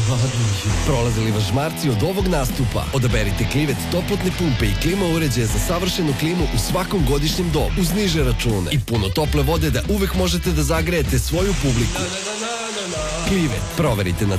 Prolazili vas žmarci od ovog nastupa? Odaberite Klivet toplotne pumpe i klima uređaje za savršenu klimu u svakom godišnjem dobu, uz niže račune i puno tople vode da uvek možete da zagrejete svoju publiku. Klivet, proverite na